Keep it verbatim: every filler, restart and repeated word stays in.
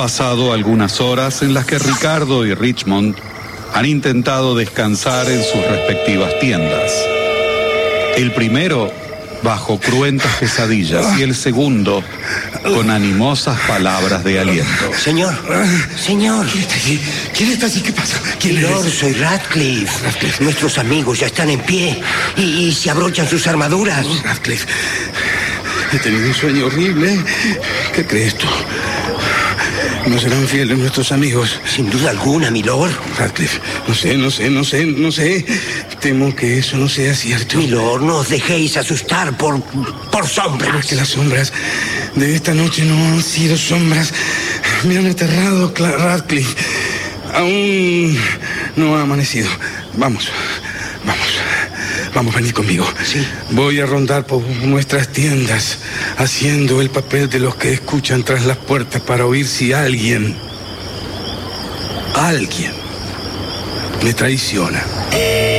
pasado algunas horas en las que Ricardo y Richmond han intentado descansar en sus respectivas tiendas. El primero bajo cruentas pesadillas y el segundo con animosas palabras de aliento. Señor, señor. ¿Quién está allí? ¿Quién está allí? ¿Qué pasa? ¿Quién Lord, es? soy Radcliffe. Radcliffe. Nuestros amigos ya están en pie y, y se abrochan sus armaduras. Radcliffe, he tenido un sueño horrible. ¿Qué crees tú? ¿No serán fieles nuestros amigos? Sin duda alguna, mi lord. Radcliffe, no sé, no sé, no sé, no sé. Temo que eso no sea cierto. Mi lord, no os dejéis asustar por, por sombras. Pero es que las sombras de esta noche no han sido sombras. Me han aterrado, Cla- Radcliffe. Aún no ha amanecido. Vamos, vamos. Vamos, venid conmigo. Sí. Voy a rondar por nuestras tiendas, haciendo el papel de los que escuchan tras las puertas para oír si alguien, alguien, me traiciona.